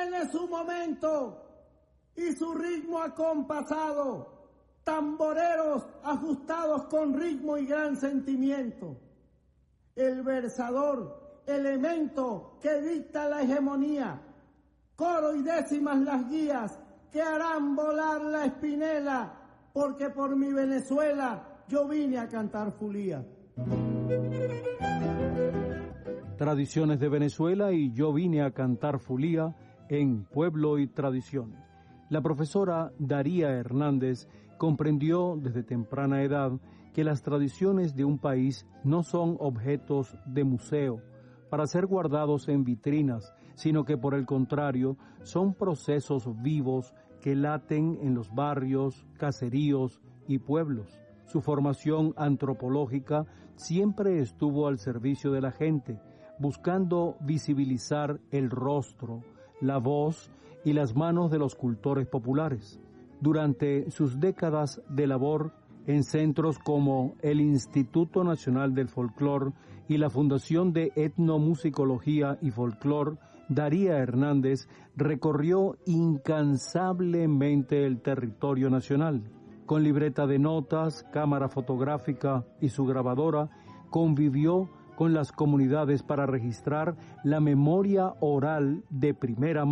viene su momento y su ritmo acompasado, tamboreros ajustados con ritmo y gran sentimiento. El versador, elemento que dicta la hegemonía, coro y décimas las guías que harán volar la espinela, porque por mi Venezuela yo vine a cantar fulía. Tradiciones de Venezuela y yo vine a cantar fulía en Pueblo y Tradición. La profesora Daría Hernández comprendió desde temprana edad que las tradiciones de un país no son objetos de museo para ser guardados en vitrinas, sino que por el contrario son procesos vivos que laten en los barrios, caseríos y pueblos. Su formación antropológica siempre estuvo al servicio de la gente, buscando visibilizar el rostro, la voz y las manos de los cultores populares. Durante sus décadas de labor en centros como el Instituto Nacional del Folclor y la Fundación de Etnomusicología y Folclor, Daría Hernández recorrió incansablemente el territorio nacional. Con libreta de notas, cámara fotográfica y su grabadora, convivió con las comunidades para registrar la memoria oral de primera mano.